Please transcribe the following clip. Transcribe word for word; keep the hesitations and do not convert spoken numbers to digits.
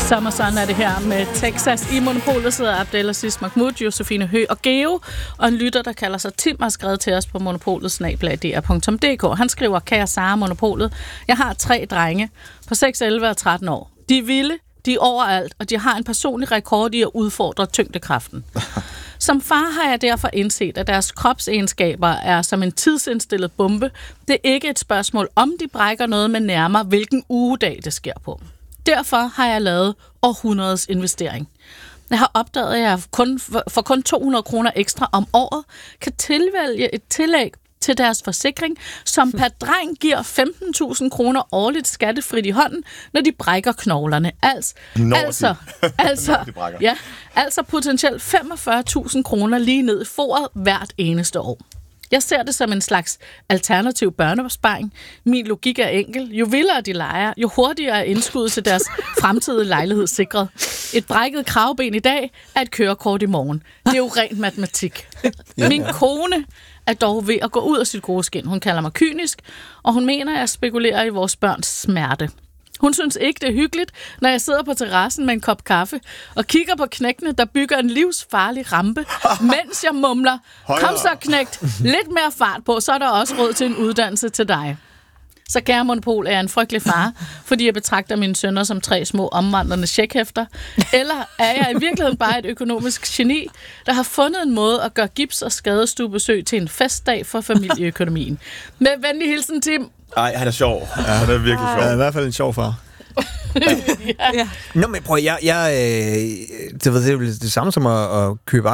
Sommer sådan er det her med Texas. I Monopolet sidder Abdelaziz Mahmoud, Josefine Høgh og Geo, og en lytter, der kalder sig Tim, har skrevet til os på monopolet snabel-a d r punktum d k. Han skriver: Kære Sara, Monopolet, jeg har tre drenge på seks, elleve og tretten år. De er vilde, de er overalt, og de har en personlig rekord i at udfordre tyngdekraften. Som far har jeg derfor indset, at deres kropsegenskaber er som en tidsindstillet bombe. Det er ikke et spørgsmål, om de brækker noget, men nærmere, hvilken ugedag det sker på. Derfor har jeg lavet århundredets investering. Jeg har opdaget, at jeg kun, for kun to hundrede kroner ekstra om året kan tilvælge et tillæg til deres forsikring, som per dreng giver femten tusind kroner årligt skattefrit i hånden, når de brækker knoglerne. Altså, Når altså, altså, Når de brækker. ja, altså potentielt femogfyrre tusind kroner lige ned i foret hvert eneste år. Jeg ser det som en slags alternativ børneopsparing. Min logik er enkel. Jo vildere de leger, jo hurtigere er indskuddet til deres fremtidige lejlighed sikret. Et brækket kravben i dag er et kørekort i morgen. Det er jo rent matematik. Min kone er dog ved at gå ud af sit gode skin. Hun kalder mig kynisk, og hun mener, at jeg spekulerer i vores børns smerte. Hun synes ikke, det er hyggeligt, når jeg sidder på terrassen med en kop kaffe og kigger på knægtene, der bygger en livsfarlig rampe, mens jeg mumler: kom så knægt, lidt mere fart på, så er der også råd til en uddannelse til dig. Så kære Monopol, er jeg en frygtelig far, fordi jeg betragter mine sønner som tre små omvandrende checkhæfter? Eller er jeg i virkeligheden bare et økonomisk geni, der har fundet en måde at gøre gips- og skadestuebesøg til en festdag for familieøkonomien? Med venlig hilsen, Tim. Ej, han er sjov. Ja, han er virkelig sjov. Ja, i hvert fald en sjov far. Ja. Nå, men prøv, jeg, jeg, øh, det, det er jo det samme som at, at købe